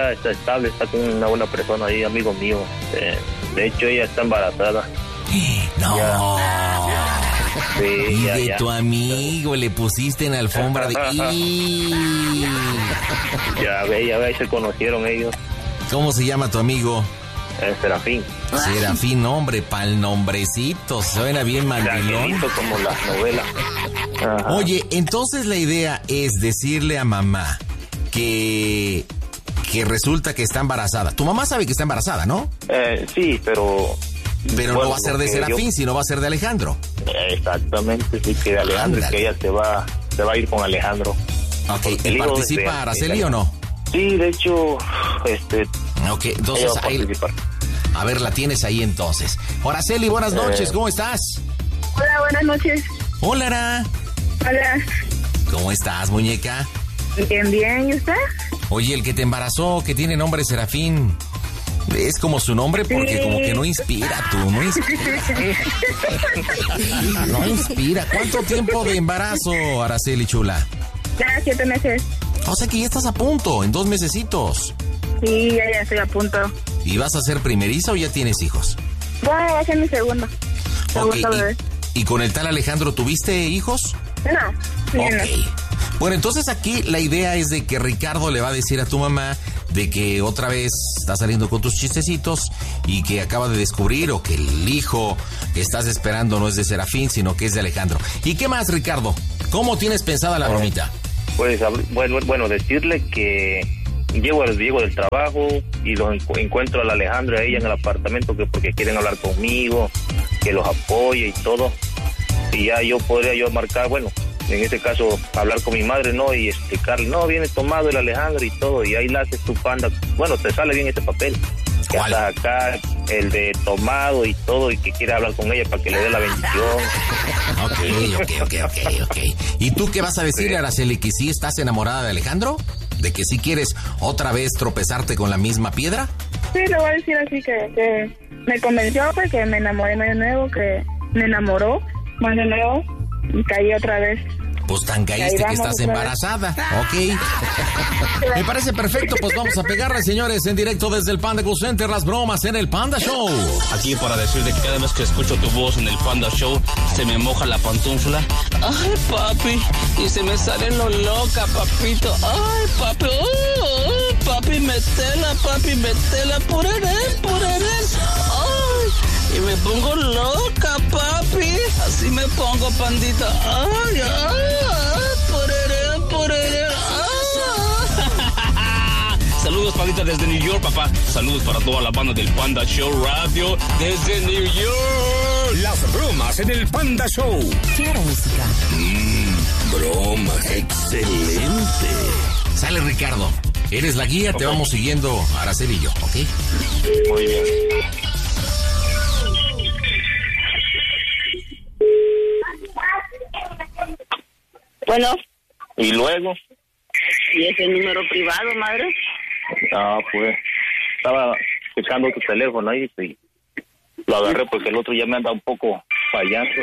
ya está estable, está con una buena persona ahí, amigo mío. De hecho, ella está embarazada. No. Sí, y ya, de ya. tu amigo le pusiste en la alfombra de... Ya ve, se conocieron ellos. ¿Cómo se llama tu amigo? Serafín. Serafín, hombre, pa'l nombrecito. Suena bien mandilón. Angelito, como las novelas. Ajá. Oye, entonces la idea es decirle a mamá que resulta que está embarazada. Tu mamá sabe que está embarazada, ¿no? Sí, pero... Pero bueno, no va a ser de Serafín, sino va a ser de Alejandro. Exactamente, sí, que de Alejandro, Ándale. que ella se va a ir con Alejandro. Ok, El hijo ¿participa de Araceli o no? Sí, de hecho, Ok, ella entonces va a ahí... participar. A ver, la tienes ahí entonces. Araceli, buenas noches, ¿cómo estás? Hola, buenas noches. Hola, Ara. Hola. ¿Cómo estás, muñeca? Bien, bien, ¿y usted? Oye, el que te embarazó, que tiene nombre Serafín, ¿es como su nombre? Porque Sí. como que no inspira, tú, no inspira. No inspira. ¿Cuánto tiempo de embarazo, Araceli chula? Ya, 7 meses. O sea que ya estás a punto, en 2 mesecitos. Sí, ya estoy a punto. ¿Y vas a ser primeriza o ya tienes hijos? Bueno, va a ser mi segundo. Ok, Segundo bebé. ¿y con el tal Alejandro tuviste hijos? No, sí, Ok. no. Bueno, entonces aquí la idea es de que Ricardo le va a decir a tu mamá de que otra vez está saliendo con tus chistecitos y que acaba de descubrir o que el hijo que estás esperando no es de Serafín, sino que es de Alejandro. ¿Y qué más, Ricardo? ¿Cómo tienes pensada la bromita? Pues, bueno, decirle que llego del trabajo y los encuentro al Alejandro y a ella en el apartamento porque quieren hablar conmigo, que los apoye y todo. Y ya podría marcar, bueno, en este caso hablar con mi madre, ¿no? Y explicarle, no, viene tomado el Alejandro y todo, y ahí la haces tu panda. Bueno, te sale bien este papel. Que ¿Cuál? estás acá, el de tomado y todo, y que quiere hablar con ella para que le dé la bendición. Ok. ¿Y tú qué vas a decirle, Araceli? ¿Que sí estás enamorada de Alejandro? ¿De que sí quieres otra vez tropezarte con la misma piedra? Sí, le voy a decir así que me convenció porque me enamoré de nuevo, que me enamoró más de nuevo y caí otra vez. Pues tan caíste Ahí que vamos estás otra vez. embarazada. Ok. Me parece perfecto, pues vamos a pegarle, señores, en directo desde el Panda Cool Center, las bromas en el Panda Show. Aquí para decirte que cada vez que escucho tu voz en el Panda Show, se me moja la pantufla. Ay, papi, y se me sale lo loca, papito. Ay, papi, papi, metela, por él. Ay, y me pongo loca, papi. Así me pongo, pandita. Ay, por él. Saludos, pandita, desde New York, papá. Saludos para toda la banda del Panda Show Radio desde New York. Las bromas en el Panda Show. Quiero música. Broma, excelente. Sale, Ricardo. Eres la guía, te vamos siguiendo, Araceli y yo, ¿ok? Muy bien. Bueno, Y luego, ¿y ese número privado, madre? pues, estaba checando tu teléfono ahí y lo agarré porque el otro ya me anda un poco fallando.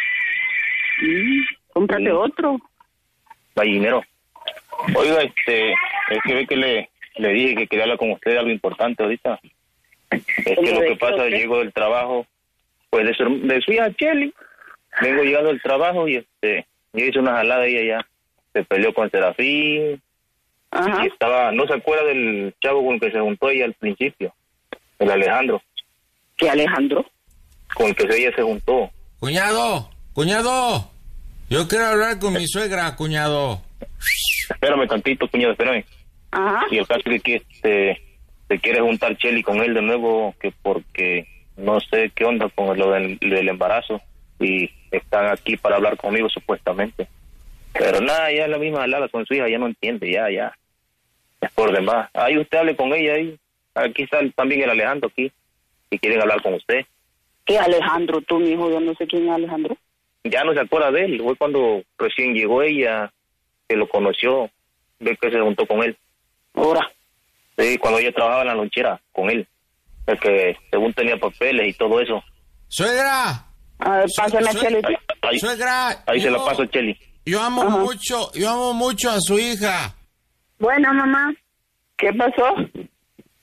Cómprate otro. Gallinero. Oiga, es que ve que le dije que quería hablar con usted de algo importante ahorita. Es que lo que pasa, llego del trabajo, pues de su hija Chely. Vengo llegando del trabajo y yo hice una jalada y ella ya se peleó con Serafín. Ajá. Y no se acuerda del chavo con el que se juntó ella al principio, el Alejandro, ¿Qué, Alejandro? con el que ella se juntó. Cuñado, yo quiero hablar con mi suegra, cuñado. Espérame tantito, cuñado, espérame. Ajá. Y el caso es que se quiere juntar Chely con él de nuevo, que porque no sé qué onda con lo del embarazo, y están aquí para hablar conmigo supuestamente. Pero nada, ya es la misma hablada con su hija, ya no entiende, ya. Es por demás. Ahí usted hable con ella, ahí. Aquí está también el Alejandro aquí, y quieren hablar con usted. ¿Qué, Alejandro? Tú, mi hijo, yo no sé quién es Alejandro. Ya no se acuerda de él, fue cuando recién llegó ella, que lo conoció, ve que se juntó con él. Ahora. Sí, cuando ella trabajaba en la lonchera con él, el que según tenía papeles y todo eso. ¡Suegra! A ver, pásame a Chely. ¡Suegra! Ahí se la paso a Chely. Yo amo mucho a su hija. Bueno, mamá. ¿Qué pasó?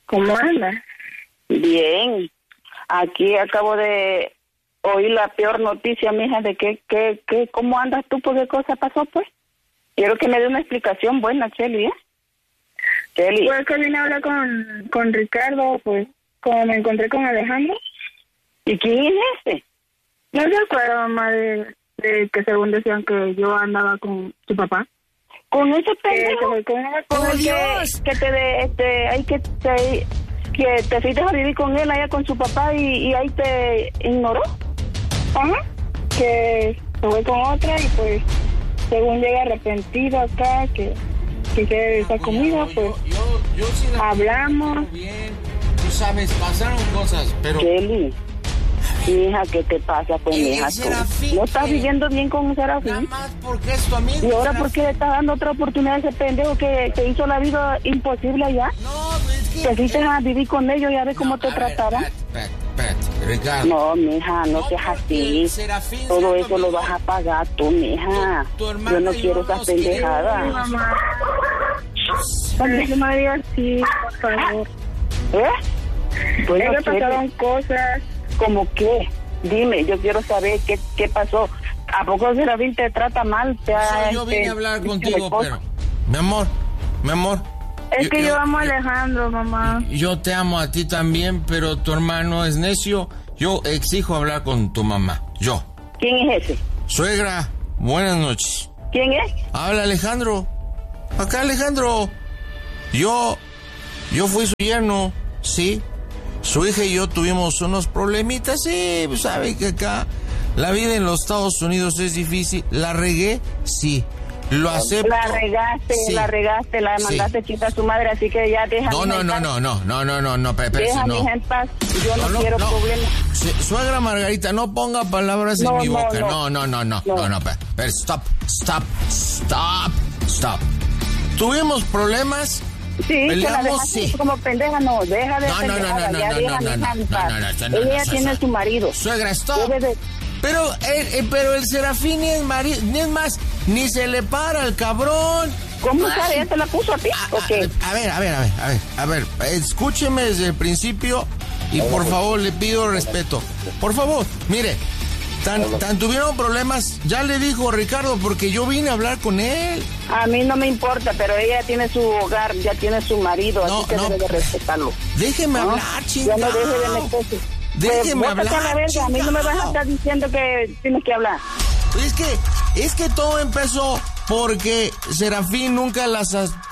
¿Cómo andas? Bien. Aquí acabo de oír la peor noticia, mija, de que ¿cómo andas tú? ¿Por qué cosa pasó, pues? Quiero que me dé una explicación buena, Chely, ¿eh? Chely. Pues que vine a hablar con Ricardo, pues, como me encontré con Alejandro. ¿Y quién es ese? ¿No se acuerda, mamá, de que según decían que yo andaba con su papá? ¿Con ese pendejo? ¡Oh, Dios! Que te fuiste a vivir con él allá con su papá y ahí te ignoró. Ajá. Que se fue con otra y pues, según llega arrepentido acá, que quiere estar conmigo, pues, yo sí hablamos. Bien, tú sabes, pasaron cosas, pero... Chely. Hija, ¿qué te pasa, pues, hija? ¿No estás viviendo bien con Serafín? Nada más porque es tu amigo. ¿Y ahora por qué le estás dando otra oportunidad a ese pendejo que te hizo la vida imposible allá? No, es que... Te fuiste a vivir con ellos y a ver cómo te trataban. Espérate, Ricardo. No, mija, no seas así. Todo eso lo vas a pagar tú, mija. Tu hermana Yo no y quiero yo esas nos pendejadas. Mamá. No me digas así, por favor. ¿Eh? Bueno, Es que pasaron cosas. ¿Cómo qué? Dime, yo quiero saber qué pasó. ¿A poco Serafín te trata mal? Yo vine a hablar contigo, pero... Mi amor. Es que yo amo a Alejandro, mamá. Yo te amo a ti también, pero tu hermano es necio. Yo exijo hablar con tu mamá. Yo. ¿Quién es ese? Suegra, buenas noches. ¿Quién es? Habla Alejandro. Acá Alejandro. Yo fui su yerno, sí. Su hija y yo tuvimos unos problemitas, sí, pues sabe que acá la vida en los Estados Unidos es difícil. ¿La regué? Sí. ¿Lo acepto? La regaste, la mandaste chica a su madre, así que ya deja. No, Déjame en paz, yo no quiero problemas. Suegra Margarita, no ponga palabras en mi boca. No, pero stop. Tuvimos problemas. Sí, peleamos, sí. Como pendeja, no, deja de no. Ella tiene su marido. Suegra, stop. Pero el Serafín es marido, es más, ni se le para al cabrón. ¿Cómo sabe? ¿Ya te la puso a ti? A ver, escúcheme desde el principio y por favor le pido respeto. Por favor, mire, tan tuvieron problemas, ya le dijo Ricardo, porque yo vine a hablar con él. A mí no me importa, pero ella tiene su hogar, ya tiene su marido, así que debe de respetarlo. Déjeme hablar, chingado. Ya no deje de meterse. Déjeme hablar, a la verga, a mí no me vas a estar diciendo que tienes que hablar. Es que todo empezó porque Serafín nunca la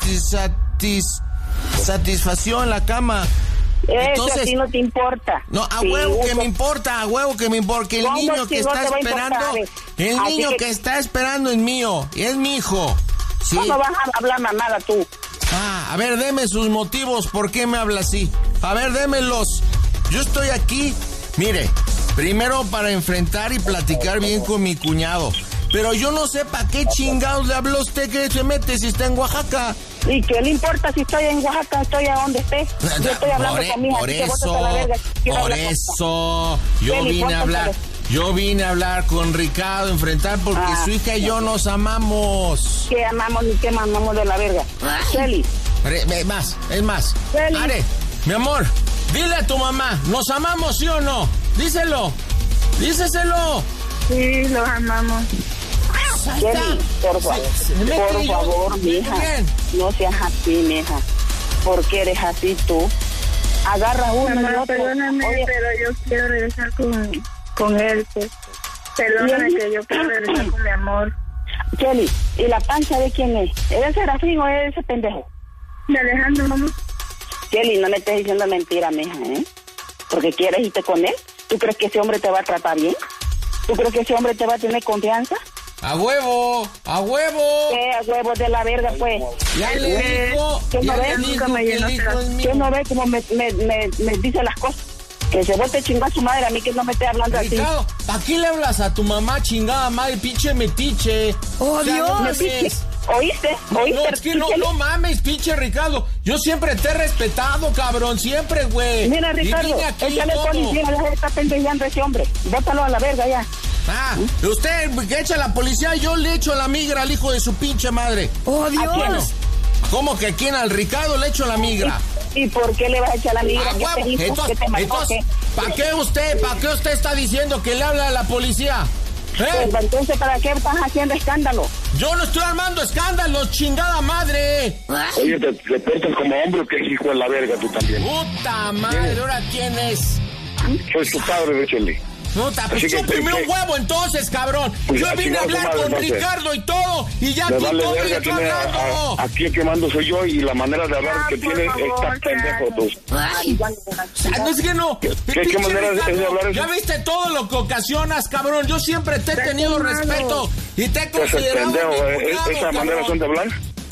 satisfació en la cama. Entonces, a ti no te importa. No, a huevo que me importa, que el niño que está esperando, que está esperando es mío, y es mi hijo. ¿Sí? ¿Cómo vas a hablar mamada tú? A ver, deme sus motivos, ¿por qué me habla así? A ver, démelos. Yo estoy aquí, mire, primero para enfrentar y platicar bien con mi cuñado. Pero yo no sé para qué chingados le habló usted que se mete si está en Oaxaca. ¿Y qué le importa si estoy en Oaxaca, estoy a donde esté? Yo estoy hablando con mi hija. Por eso, yo vine a hablar con Ricardo, enfrentar porque su hija y yo nos amamos. ¿Qué amamos ni qué mamamos de la verga? Chely. Es más. Chely. Are, mi amor, dile a tu mamá, ¿nos amamos sí o no? Díselo. Sí, los amamos. Chely, por favor, mija, no seas así, mija. ¿Por qué eres así tú? Agarra uno y otro. Perdóname, pero yo quiero regresar con él, pues. Perdóname que yo quiero regresar con mi amor. Chely, ¿y la pancha de quién es? ¿Es el Serafín o es ese pendejo? De Alejandro, mamá. Chely, no me estés diciendo mentira, mija, ¿eh? Porque quieres irte con él. ¿Tú crees que ese hombre te va a tratar bien? ¿Tú crees que ese hombre te va a tener confianza? ¡A huevo! ¿Qué a huevo de la verga, pues? Ya le dijo, que no ve como me dice las cosas. Que se vuelve a chingar a su madre, a mí que no me esté hablando Ricardo, así. ¿para qué le hablas a tu mamá chingada madre, pinche metiche? ¡Oh, Dios! ¿Metiche? ¿Oíste? No, es que no mames, pinche Ricardo. Yo siempre te he respetado, cabrón, siempre, güey. Mira, Ricardo, échale policía, deja de estar pendejeando a ese hombre. Bótalo a la verga ya. Usted que echa a la policía, yo le echo la migra al hijo de su pinche madre. ¡Oh, Dios! ¿Cómo que quién? Al Ricardo le echo la migra. ¿Y por qué le vas a echar la migra? Entonces, ¿para qué usted está diciendo que le habla a la policía? Pues, entonces, ¿para qué estás haciendo escándalo? Yo no estoy armando escándalos, chingada madre. Oye, te portas como hombre o qué hijo de la verga tú también. Puta madre, ¿ahora quién es? Soy tu padre, Richeli. Puta, pues chúpeme un huevo entonces, cabrón. Pues yo vine a hablar con Ricardo y todo, y ya aquí vale todo verga, estoy hablando. Aquí el que mando soy yo y la manera de hablar que tiene está pendejo tú. Ay, no es que no. ¿Qué manera es de hablar eso? Ya viste todo lo que ocasionas, cabrón. Yo siempre te he tenido respeto y te he considerado pendejo, ¿esas maneras son de hablar?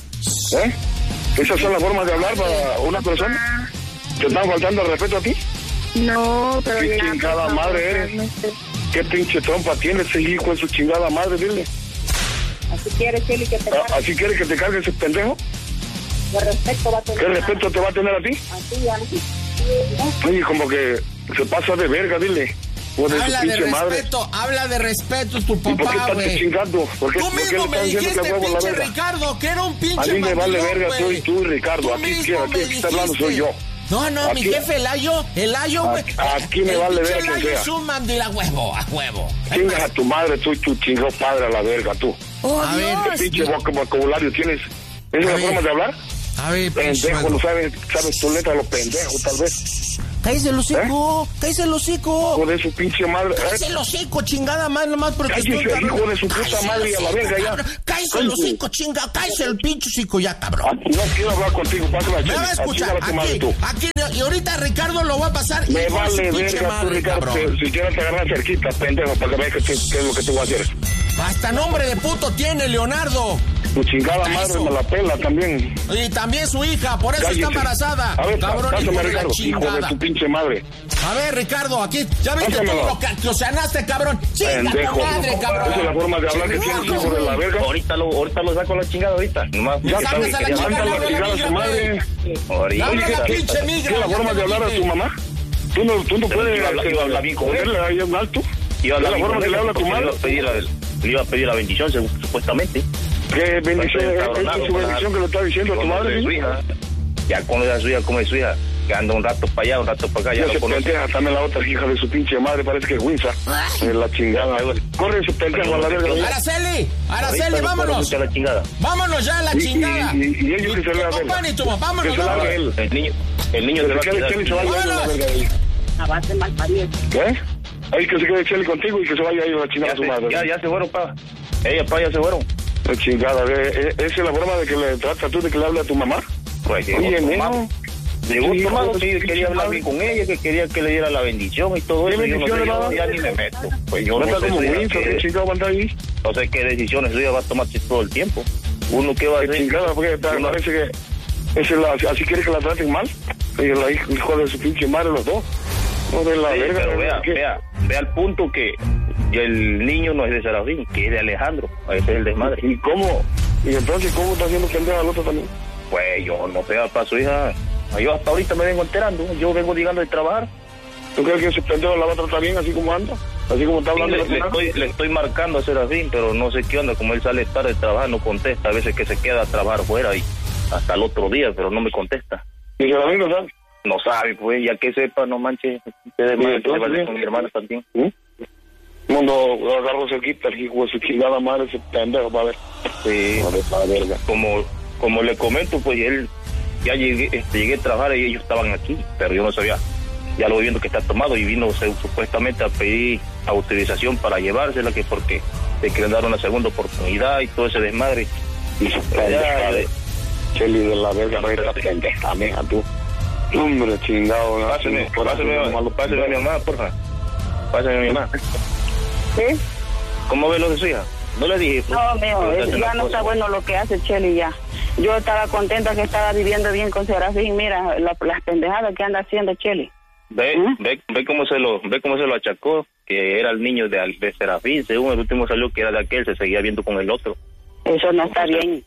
¿Esas son las formas de hablar para una persona? ¿Te están faltando el respeto a ti? No, pero ¿Qué ya, chingada madre eres? no sé. ¿Qué pinche trompa tiene ese hijo de su chingada madre? Dile. Así quiere, Cheli, que te cargue. ¿Así quiere que te cargue ese pendejo? ¿Qué respeto va a tener? ¿Qué respeto te va a tener a ti? Así, ya. Oye, como que se pasa de verga, dile. Habla de respeto tu ¿Y por qué papá, estás güey. chingando? ¿Por qué, Tú mismo me dijiste, pinche Ricardo, que era un pinche a mí me vale mandilón, verga güey. tú y Ricardo. Tú Aquí mismo el que está hablando soy yo. No, Aquí- mi jefe, el Ayo, güey. Aquí me vale verga El quien Ayo sea. es un mandil a huevo. Chingas a tu madre, tú y tu chingado padre a la verga, tú. A ver, ¿Qué pinche vocabulario tienes? ¿Esa es la forma de hablar? A ver, Pendejo, no sabes tu letra, lo pendejo, tal vez. cállese el hocico, cállese el hocico. Hijo de su pinche madre. Cállese el hocico, chingada madre, nomás porque Cállese, estoy hijo de su puta madre, y a la verga ya. Cállese el hocico, chinga, cállese el pinche hocico ya, cabrón. No quiero hablar contigo, pásame a Me va a escuchar, aquí, y ahorita Ricardo lo va a pasar. Me hijo de su vale pinche verga tú, madre, Ricardo. cabrón. Si quieres te agarras cerquita, pendejo, para que veas qué es lo que te voy a hacer. Hasta nombre de puto tiene, Leonardo. Tu chingada madre Eso. me la pela también. Y también su hija, por eso Cállese. está embarazada. A ver, Cabrón, pásame, hijo de la Ricardo, hijo de chingada. tu pinche madre. A ver, Ricardo, aquí, ya viste Pásamelo. todo lo que oceanaste, cabrón. Chinga tu Pendejo. madre, cabrón. Esa es la forma de hablar que tienes, hijo de la verga. Ahorita lo saco a la chingada ahorita. Nomás. Ya sacas sabes, a la que chingada, manda la habla chingada a migra, su madre. Ahorita. Habla la ¿Qué pinche migra. es la ya forma te de lo hablar a dije. tu mamá? Tú no puedes Yo habla bien con él. ponerle ahí en alto. Yo ¿Es la forma que le habla a tu madre? Le iba a pedir la bendición, supuestamente. ¿Qué bendición Pues, es cabronado, su bendición que le está diciendo a tu madre? Su niño? hija. Ya conoce a su hija, como es su hija. Que anda un rato para allá, un rato para acá. Ya Ya lo se conoce. pendeja también la otra hija de su pinche madre, parece que es Winsa. De la chingada. Corre ese pendejo a la verga. Araceli, Ahorita vámonos. a la chingada. Vámonos ya a la chingada. Y ellos que se le Tu papá ni tu mamá, Que vámonos. se la haga vámonos. él. El niño Que se va a se quede quedar. Cheli y se vaya a ir a la verga de ahí. Avance mal parido. ¿Qué? Ahí que se quede Cheli contigo y que se vaya a ir a la chingada a su madre. Ya se fueron, pa. Ella, pa, ya se fueron. La chingada, ¿esa es la forma de que le trata tú de que le hable a tu mamá? Pues, Oye, tomado. Llegó Sí, tomado, hijo de que su quería hablar madre. bien con ella, que quería que le diera la bendición y todo ¿Qué eso. Yo no bendición sé, le va a yo dar? ya ni me meto. Pues yo No no está sé, como su hija, Winsa, ¿qué chingado va a andar ahí? no sé qué decisiones ella va a tomar todo el tiempo. Uno que va a Qué hacer. chingada, porque parece que así quiere que la traten mal. Y la hijo de su pinche madre, los dos. No de la Sí, verga. pero ¿qué? vea el punto que el niño no es de Serafín, que es de Alejandro. Ese es el desmadre. ¿Y cómo? ¿Y entonces cómo está haciendo pendeja al otro también? Pues yo no pega para su hija. Yo hasta ahorita me vengo enterando. Yo vengo llegando de trabajar. ¿Tú crees que ese pendejo la va a tratar bien así como anda? Así como está Sí, hablando. le estoy marcando a Serafín, pero no sé qué onda. Como él sale tarde de trabajar, no contesta. A veces que se queda a trabajar fuera y hasta el otro día, pero no me contesta. ¿Y se la vengo, sabes? No sabe, pues, ya que sepa, no manches. Ustedes Sí, más, entonces, que le vale sí. con mi hermana también. Mundo agarró cerquita el hijo de su chingada madre, ese pendejo, va a ver. Sí. A ver, la verga. Como le comento, pues él ya llegué a trabajar y ellos estaban aquí, pero yo no sabía. Ya lo voy viendo que está tomado y vino supuestamente a pedir autorización para llevársela, que porque le quieren dar una segunda oportunidad y todo ese desmadre. Y su pendeja de Cheli de la verga, esta pendeja, mija, tú. Hombre, chingado. ¿no? Pásame a mi mamá, porfa. Pásame a mi mamá. ¿Sí? ¿Cómo ve lo de su hija? No le dije. pues, No, mío, pero hace ya una no cosa. está bueno lo que hace Cheli ya. Yo estaba contenta que estaba viviendo bien con Serafín. Mira, las pendejadas que anda haciendo Cheli. Ve cómo se lo achacó, que era el niño de Serafín. Según el último salió que era de aquel, se seguía viendo con el otro. Eso no está bien.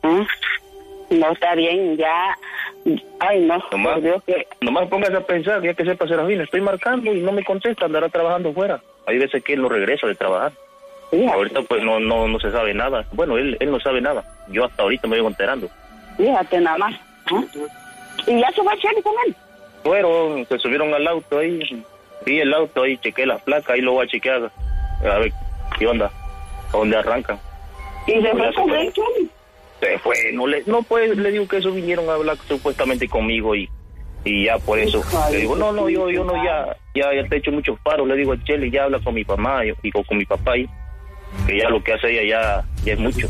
No está bien, ya. Ay, no. Nomás, Por Dios que... nomás póngase a pensar, ya que sepa Serafín, le estoy marcando y no me contesta, andará trabajando fuera. Hay veces que él no regresa de trabajar. Sí, Ahorita pues no se sabe nada. Bueno, él no sabe nada. Yo hasta ahorita me vengo enterando. Fíjate nada más. ¿Y ya se fue Chely con él? Fueron, se subieron al auto ahí, vi el auto ahí, chequé la placa, ahí lo voy a chequear, a ver qué onda, a dónde arrancan. ¿Y se fue con él, Chely? Se fue, pues le digo que eso vinieron a hablar supuestamente conmigo y ya por eso, le digo, no, yo no, ya te he hecho muchos paros, le digo a Chely, ya habla con mi mamá y con mi papá ahí, que ya lo que hace ella ya es mucho.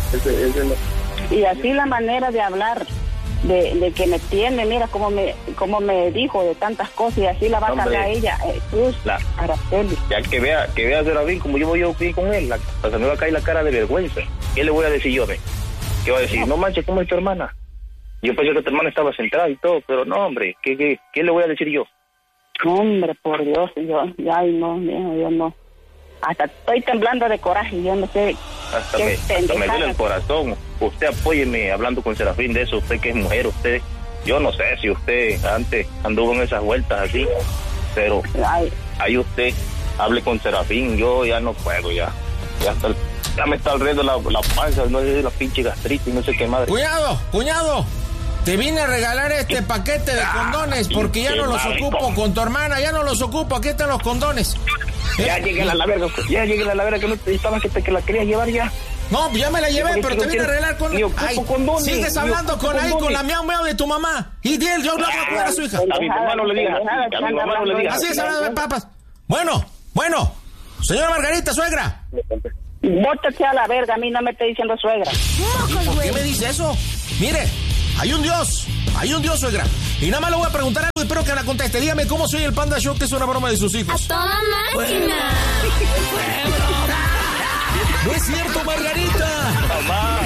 Y así la manera de hablar, de que me tiene, mira cómo me dijo de tantas cosas, y así la va a cargar ella, Araceli. Ya que vea Serafín, como yo fui con él, se me va a caer la cara de vergüenza. ¿Qué le voy a decir yo? ¿Qué va a decir? No manches, ¿cómo es tu hermana? Yo pensé que tu hermana estaba centrada y todo, pero no, hombre, ¿qué le voy a decir yo? Hombre, por Dios, yo no. Hasta estoy temblando de coraje, yo no sé. Hasta me duele el corazón. Usted apóyeme hablando con Serafín de eso, usted que es mujer, yo no sé si usted antes anduvo en esas vueltas así, pero ahí usted hable con Serafín, yo ya no puedo, ya me está alrededor la panza, no sé, la pinche gastritis, no sé qué madre. Cuñado, te vine a regalar este paquete de condones porque ya no los ocupo con tu hermana, ya no los ocupo, aquí están los condones. Ya llegué a la verga, que no te estaba que la querías llevar ya. No, ya me la llevé, pero te vine a regalar condones. Sigues hablando con la miau de tu mamá. Y de él, yo no voy a cuidar a su hija. A mi mamá no le digas así, a mi mamá no le digas así. Así es hablando de papas. Bueno, señora Margarita, suegra. Bótate a la verga, a mí no me esté diciendo suegra. ¿Por qué me dice eso? Mire, hay un Dios, suegra. Y nada más le voy a preguntar algo y espero que la conteste. Dígame cómo soy el Panda Show, que es una broma de sus hijos. ¡A toda máquina! ¡No es cierto, Margarita! Mamá.